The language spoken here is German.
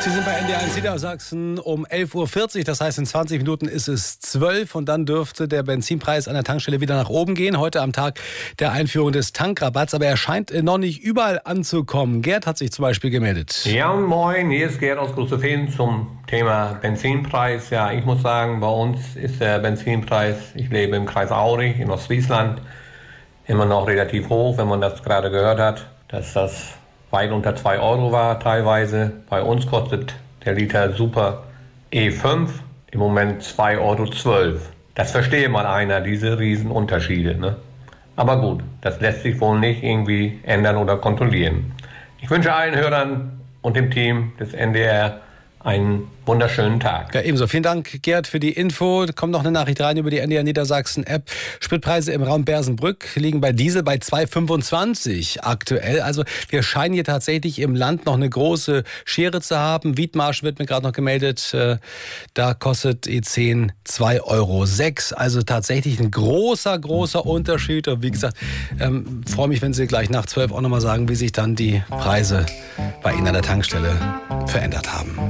Sie sind bei NDR1 Niedersachsen um 11:40 Uhr. Das heißt, in 20 Minuten ist es 12 und dann dürfte der Benzinpreis an der Tankstelle wieder nach oben gehen. Heute am Tag der Einführung des Tankrabatts. Aber er scheint noch nicht überall anzukommen. Gerd hat sich zum Beispiel gemeldet. Ja, moin. Hier ist Gerd aus Großefehn zum Thema Benzinpreis. Ja, ich muss sagen, bei uns ist der Benzinpreis, ich lebe im Kreis Aurich in Ostfriesland, immer noch relativ hoch, wenn man das gerade gehört hat, dass das weit unter 2 Euro war teilweise. Bei uns kostet der Liter Super E5 im Moment 2,12 Euro. Das verstehe mal einer, diese Riesenunterschiede, ne? Aber gut, das lässt sich wohl nicht irgendwie ändern oder kontrollieren. Ich wünsche allen Hörern und dem Team des NDR einen wunderschönen Tag. Ja, ebenso. Vielen Dank, Gerd, für die Info. Da kommt noch eine Nachricht rein über die NDR Niedersachsen App. Spritpreise im Raum Bersenbrück liegen bei Diesel bei 2,25 aktuell. Also wir scheinen hier tatsächlich im Land noch eine große Schere zu haben. Wiedmarsch wird mir gerade noch gemeldet. Da kostet E10 2,06 Euro. Also tatsächlich ein großer Unterschied. Und wie gesagt, freue mich, wenn Sie gleich nach 12 auch nochmal sagen, wie sich dann die Preise bei Ihnen an der Tankstelle verändert haben.